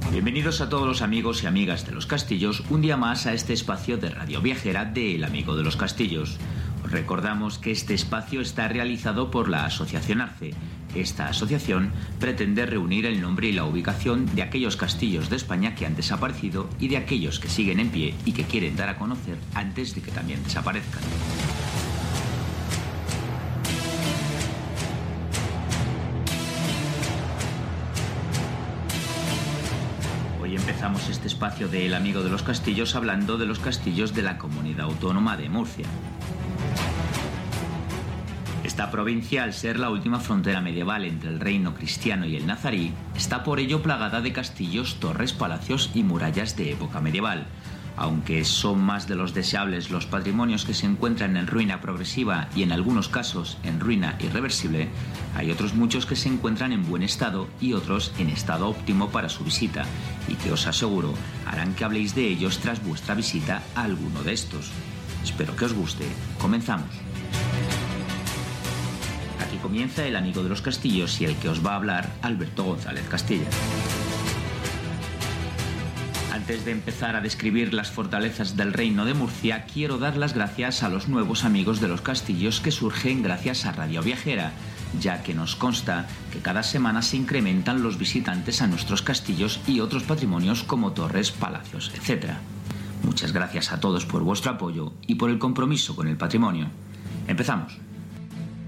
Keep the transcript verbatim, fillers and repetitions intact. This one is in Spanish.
Bienvenidos a todos los amigos y amigas de los castillos, un día más a este espacio de Radio Viajera de El Amigo de los Castillos. Os recordamos que este espacio está realizado por la Asociación Arce. Esta asociación pretende reunir el nombre y la ubicación de aquellos castillos de España que han desaparecido y de aquellos que siguen en pie y que quieren dar a conocer antes de que también desaparezcan. Hoy empezamos este espacio de El Amigo de los Castillos hablando de los castillos de la Comunidad Autónoma de Murcia. Esta provincia, al ser la última frontera medieval entre el reino cristiano y el nazarí, está por ello plagada de castillos, torres, palacios y murallas de época medieval. Aunque son más de los deseables los patrimonios que se encuentran en ruina progresiva y en algunos casos en ruina irreversible, hay otros muchos que se encuentran en buen estado y otros en estado óptimo para su visita, y que os aseguro harán que habléis de ellos tras vuestra visita a alguno de estos. Espero que os guste. Comenzamos. Aquí comienza El Amigo de los Castillos y el que os va a hablar, Alberto González Castilla. Antes de empezar a describir las fortalezas del Reino de Murcia, quiero dar las gracias a los nuevos amigos de los castillos que surgen gracias a Radio Viajera, ya que nos consta que cada semana se incrementan los visitantes a nuestros castillos y otros patrimonios como torres, palacios, etcétera. Muchas gracias a todos por vuestro apoyo y por el compromiso con el patrimonio. Empezamos.